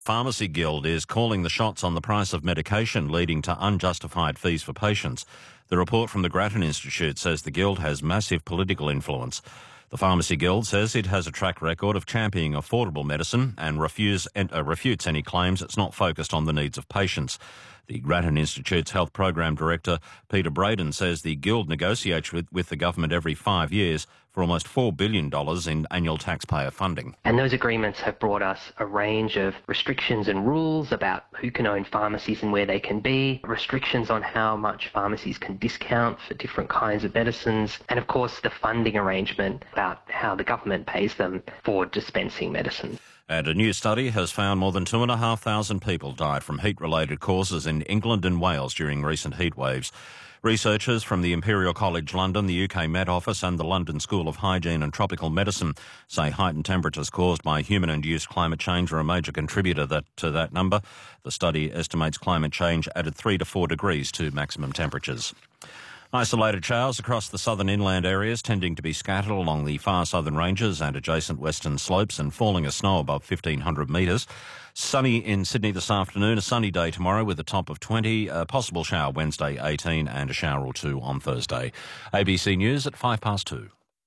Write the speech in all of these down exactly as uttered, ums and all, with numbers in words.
Pharmacy Guild is calling the shots on the price of medication, leading to unjustified fees for patients. The report from the Grattan Institute says the Guild has massive political influence. The Pharmacy Guild says it has a track record of championing affordable medicine and refuse, uh, refutes any claims it's not focused on the needs of patients. The Grattan Institute's Health Program Director, Peter Braden, says the Guild negotiates with, with the government every five years for almost four billion dollars in annual taxpayer funding. And those agreements have brought us a range of restrictions and rules about who can own pharmacies and where they can be, restrictions on how much pharmacies can discount for different kinds of medicines, and of course the funding arrangement about how the government pays them for dispensing medicine. And a new study has found more than two thousand five hundred people died from heat-related causes in England and Wales during recent heat waves. Researchers from the Imperial College London, the U K Met Office and the London School of Hygiene and Tropical Medicine say heightened temperatures caused by human-induced climate change are a major contributor that, to that number. The study estimates climate change added three to four degrees to maximum temperatures. Isolated showers across the southern inland areas, tending to be scattered along the far southern ranges and adjacent western slopes, and falling of snow above fifteen hundred metres. Sunny in Sydney this afternoon, a sunny day tomorrow with a top of twenty, a possible shower Wednesday eighteen and a shower or two on Thursday. A B C News at five past two.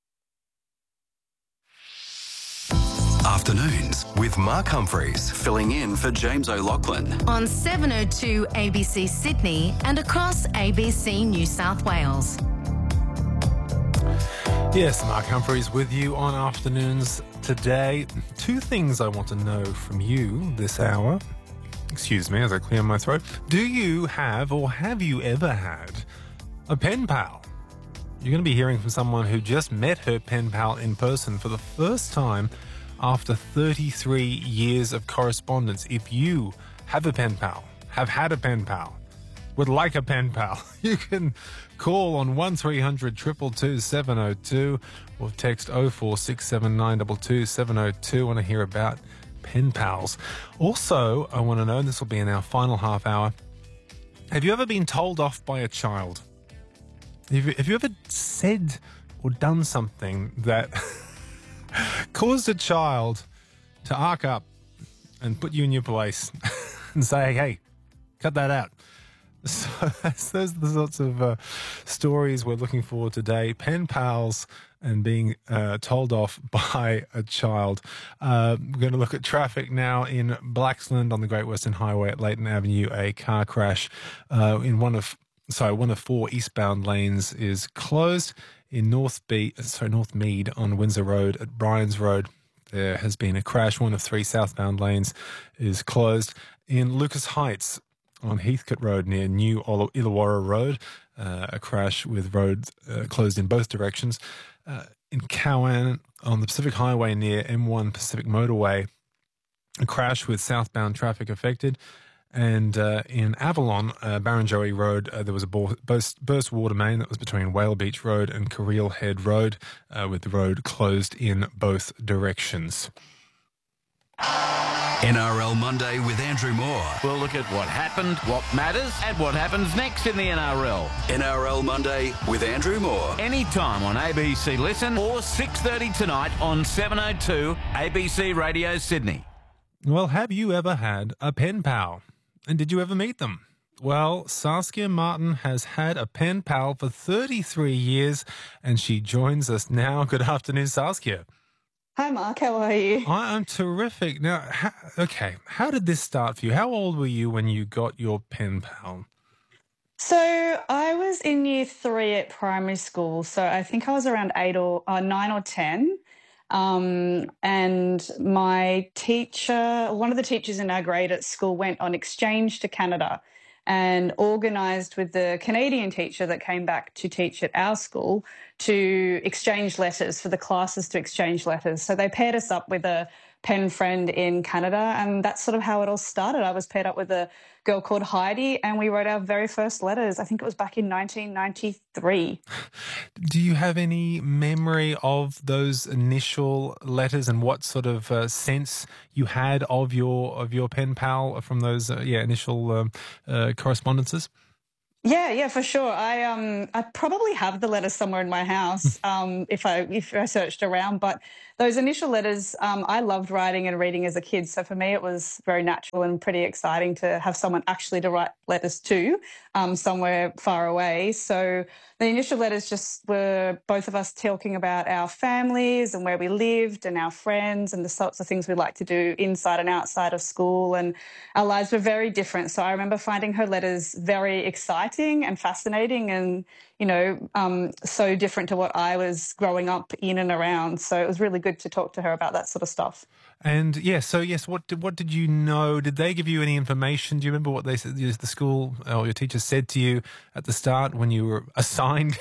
Afternoons with Mark Humphreys, filling in for James O'Loughlin. On seven oh two A B C Sydney and across A B C New South Wales. Yes, Mark Humphreys with you on Afternoons today. Two things I want to know from you this hour. Excuse me as I clear my throat. Do you have or have you ever had a pen pal? You're going to be hearing from someone who just met her pen pal in person for the first time after thirty-three years of correspondence. If you have a pen pal, have had a pen pal, would like a pen pal, you can call on one three hundred two two two seven oh two or text oh four six seven nine two two seven oh two. I want to hear about pen pals. Also, I want to know, and this will be in our final half hour, have you ever been told off by a child? Have you, have you ever said or done something that caused a child to arc up and put you in your place and say, hey, cut that out? So that's, those are the sorts of uh, stories we're looking for today. Pen pals and being uh, told off by a child. Uh, we're going to look at traffic now in Blaxland on the Great Western Highway at Leighton Avenue. A car crash uh, in one of sorry one of four eastbound lanes is closed. In North Be- sorry, North Mead on Windsor Road at Bryans Road, there has been a crash. One of three southbound lanes is closed. In Lucas Heights on Heathcote Road near New Illawarra Road, uh, a crash with roads uh, closed in both directions. Uh, in Cowan on the Pacific Highway near M one Pacific Motorway, a crash with southbound traffic affected. And uh, in Avalon, uh, Barrenjoey Road, uh, there was a burst, burst water main that was between Whale Beach Road and Carreel Head Road, uh, with the road closed in both directions. N R L Monday with Andrew Moore. We'll look at what happened, what matters, and what happens next in the N R L. N R L Monday with Andrew Moore. Anytime on A B C Listen or six thirty tonight on seven oh two A B C Radio Sydney. Well, have you ever had a pen pal? And did you ever meet them? Well, Saskia Martin has had a pen pal for thirty-three years, and she joins us now. Good afternoon, Saskia. Hi, Mark. How are you? I am terrific. Now, how, okay, how did this start for you? How old were you when you got your pen pal? So I was in year three at primary school. So I think I was around eight or uh, nine or ten. Um, and my teacher, one of the teachers in our grade at school went on exchange to Canada and organised with the Canadian teacher that came back to teach at our school to exchange letters, for the classes to exchange letters. So they paired us up with a pen friend in Canada, and that's sort of how it all started. I was paired up with a girl called Heidi, and we wrote our very first letters. I think it was back in nineteen ninety-three. Do you have any memory of those initial letters and what sort of uh, sense you had of your of your pen pal from those uh, yeah initial um, uh, correspondences? Yeah, yeah, for sure. I um I probably have the letters somewhere in my house um if I if I searched around. But those initial letters, um, I loved writing and reading as a kid. So for me, it was very natural and pretty exciting to have someone actually to write letters to, um, somewhere far away. So the initial letters just were both of us talking about our families and where we lived and our friends and the sorts of things we like to do inside and outside of school. And our lives were very different. So I remember finding her letters very exciting and fascinating and, you know, um, so different to what I was growing up in and around. So it was really good to talk to her about that sort of stuff. And yes, yeah, so yes, what did, what did you know? Did they give you any information? Do you remember what they said? The school or your teacher said to you at the start when you were assigned?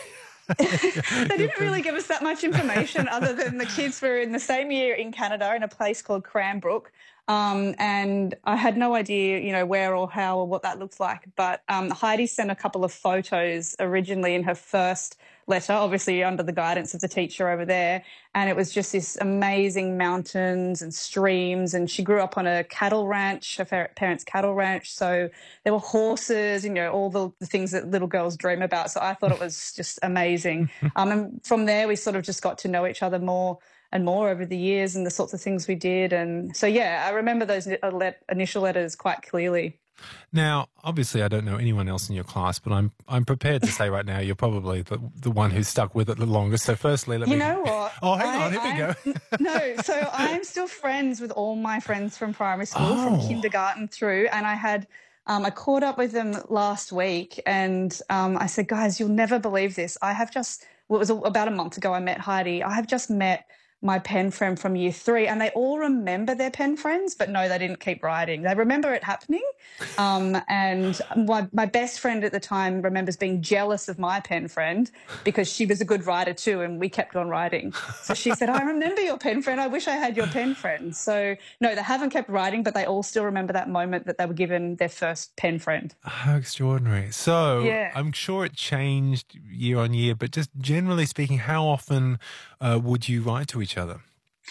They didn't really give us that much information other than the kids were in the same year in Canada in a place called Cranbrook. Um, and I had no idea, you know, where or how or what that looked like. But um, Heidi sent a couple of photos originally in her first letter, obviously under the guidance of the teacher over there. And it was just this amazing mountains and streams. And she grew up on a cattle ranch, her parents' cattle ranch. So there were horses, you know, all the, the things that little girls dream about. So I thought it was just amazing. um, and from there, we sort of just got to know each other more and more over the years and the sorts of things we did. And so, yeah, I remember those initial letters quite clearly. Now, obviously, I don't know anyone else in your class, but I'm I'm prepared to say right now you're probably the, the one who's stuck with it the longest. So firstly, let you me... You know what? Oh, hang I, on, here I'm, we go. No, so I'm still friends with all my friends from primary school, oh. from kindergarten through, and I had... Um, I caught up with them last week and um, I said, guys, you'll never believe this. I have just, well, it was about a month ago I met Heidi. I have just met my pen friend from year three, and they all remember their pen friends, but no, they didn't keep writing. They remember it happening. Um, and my, my best friend at the time remembers being jealous of my pen friend because she was a good writer too, and we kept on writing. So she said, I remember your pen friend. I wish I had your pen friend. So no, they haven't kept writing, but they all still remember that moment that they were given their first pen friend. How extraordinary. So yeah. I'm sure it changed year on year, but just generally speaking, how often uh, would you write to each other?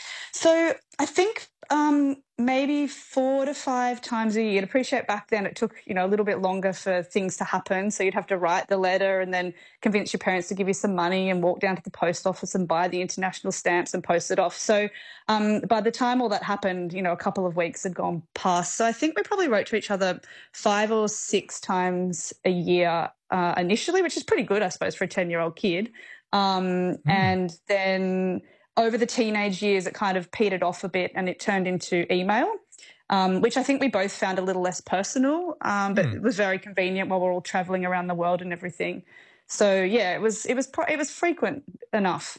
So I think um, maybe four to five times a year. I'd appreciate back then it took, you know, a little bit longer for things to happen. So you'd have to write the letter and then convince your parents to give you some money and walk down to the post office and buy the international stamps and post it off. So um, by the time all that happened, you know, a couple of weeks had gone past. So I think we probably wrote to each other five or six times a year uh, initially, which is pretty good, I suppose, for a ten-year-old kid. Um, mm. And then over the teenage years, it kind of petered off a bit and it turned into email, um, which I think we both found a little less personal, um, but mm. it was very convenient while we're all travelling around the world and everything. So, yeah, it was it was it was frequent enough.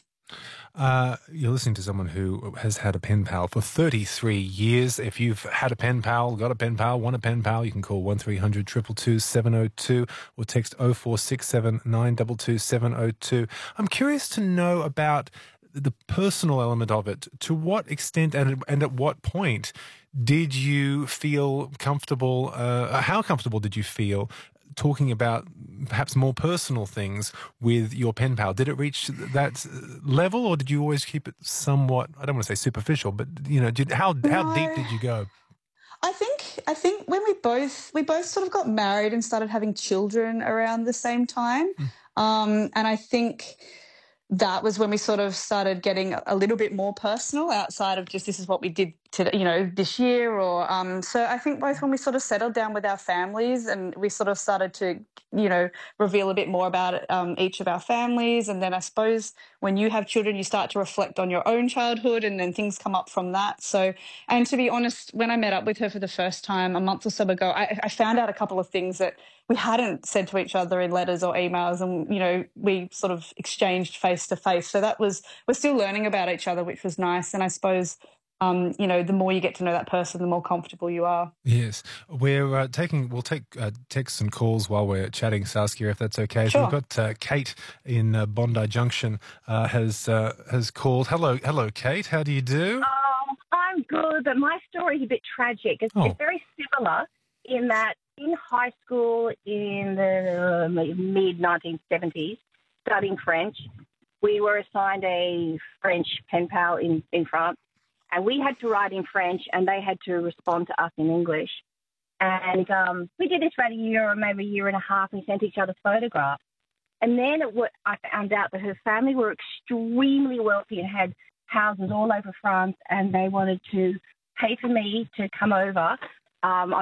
Uh, you're listening to someone who has had a pen pal for thirty-three years. If you've had a pen pal, got a pen pal, want a pen pal, you can call one three hundred two two two seven oh two or text oh four six seven nine two two seven oh two. I'm curious to know about the personal element of it. To what extent and, and at what point did you feel comfortable, uh, how comfortable did you feel talking about perhaps more personal things with your pen pal? Did it reach that level, or did you always keep it somewhat, I don't want to say superficial, but, you know, did, how no, how deep did you go? I think I think when we both we both sort of got married and started having children around the same time, mm. um, and I think that was when we sort of started getting a little bit more personal outside of just this is what we did to, you know, this year or um so I think both when we sort of settled down with our families and we sort of started to, you know, reveal a bit more about um, each of our families, and then I suppose when you have children you start to reflect on your own childhood and then things come up from that. So, and to be honest, when I met up with her for the first time a month or so ago, I, I found out a couple of things that we hadn't said to each other in letters or emails, and, you know, we sort of exchanged face to face. So that was, we're still learning about each other, which was nice. And I suppose, um, you know, the more you get to know that person, the more comfortable you are. Yes. We're uh, taking, we'll take uh, texts and calls while we're chatting, Saskia, if that's okay. Sure. So we've got uh, Kate in uh, Bondi Junction uh, has uh, has called. Hello, hello, Kate. How do you do? Oh, I'm good, but my story is a bit tragic. It's, oh. it's very similar in that in high school in the mid nineteen seventies, studying French, we were assigned a French pen pal in, in France, and we had to write in French and they had to respond to us in English. And um, we did this for about a year or maybe a year and a half, and we sent each other photographs. And then it w- I found out that her family were extremely wealthy and had houses all over France, and they wanted to pay for me to come over um, on